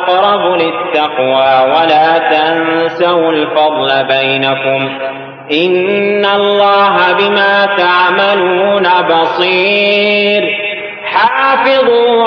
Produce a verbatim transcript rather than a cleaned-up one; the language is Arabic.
أقرب للتقوى ولا تنسوا الفضل بينكم إن الله بما تعملون بصير. حافظوا